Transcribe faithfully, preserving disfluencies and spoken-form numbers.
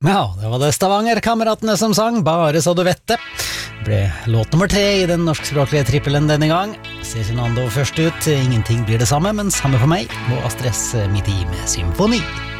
Ja, det var det Stavanger-kameratene som sang Bare så du vet det. Det ble låt nummer tre i den norskspråklige trippelen denne gang. Cezinando først ut, ingenting blir det samme, men samme for meg, og Astrid S midt i med symfoni.